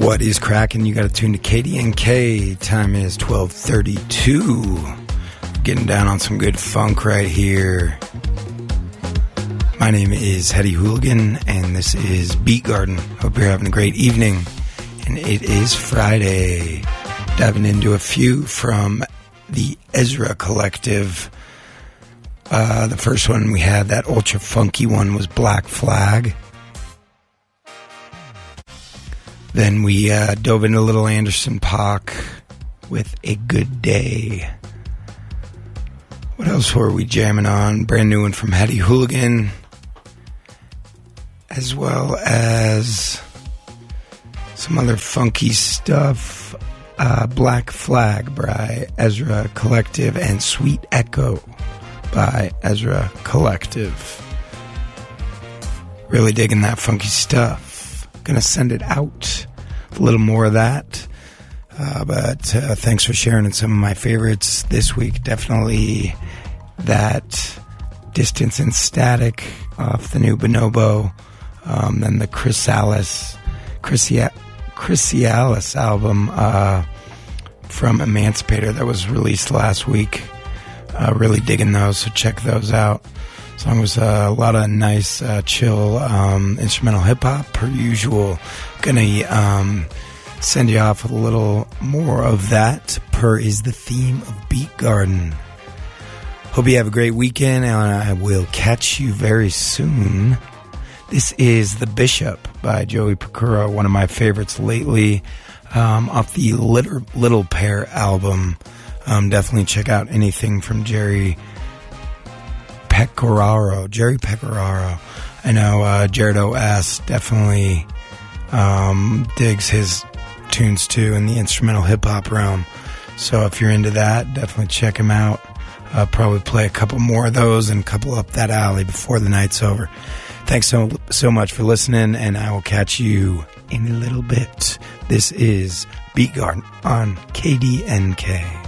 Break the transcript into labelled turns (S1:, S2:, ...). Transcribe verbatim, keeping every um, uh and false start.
S1: What is cracking? You got to tune to K D N K. Time is twelve thirty-two. Getting down on some good funk right here. My name is Hetty Hooligan, and this is Beat Garden. Hope you're having a great evening. And it is Friday. Diving into a few from the Ezra Collective. Uh, the first one we had, that ultra funky one, was Black Flag. Then we uh, dove into Little Anderson .Paak with A Good Day. What else were we jamming on? Brand new one from Hetty Hooligan. As well as some other funky stuff. Uh, Black Flag by Ezra Collective and Sweet Echo by Ezra Collective. Really digging that funky stuff. Gonna send it out. A little more of that. Uh, but uh, thanks for sharing in some of my favorites this week. Definitely that Distance and Static off the new Bonobo. Um, then the Chrysalis, Chrysia, Chrysalis album uh, from Emancipator that was released last week. Uh, really digging those, so check those out. Song was uh, a lot of nice, uh, chill um, instrumental hip-hop, per usual. Gonna um, send you off with a little more of that, per is the theme of Beat Garden. Hope you have a great weekend, and I will catch you very soon. This is The Bishop by Joey Pecora, one of my favorites lately, um, off the Little, Little Pair album. Um, definitely check out anything from Jerry Pecoraro, Jerry Pecoraro. I know uh, Jared O S definitely um, digs his tunes too in the instrumental hip-hop realm. So if you're into that, definitely check him out. Uh, probably play a couple more of those and a couple up that alley before the night's over. Thanks so, so much for listening, and I will catch you in a little bit. This is Beat Garden on K D N K.